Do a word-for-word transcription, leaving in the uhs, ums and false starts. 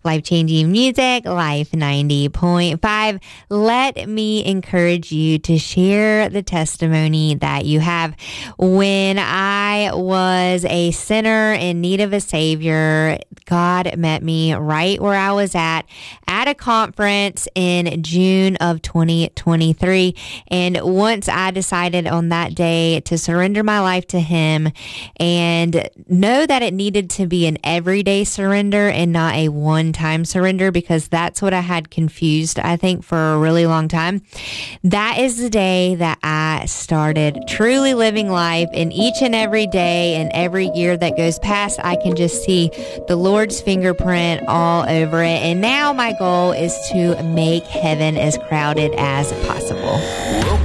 Life-changing music, Life ninety point five. Let me encourage you to share the testimony that you have. When I was a sinner in need of a Savior, God met me right where I was at, at a conference in June of twenty twenty-three. And once I decided on that day to surrender my life to Him and know that it needed to be an everyday surrender and not a one-time surrender, because that's what I had confused, I think, for a really long time. That is the day that I started truly living life, and each and every day and every year that goes past, I can just see the Lord's fingerprint all over it. And now my goal is to make heaven as crowded as possible.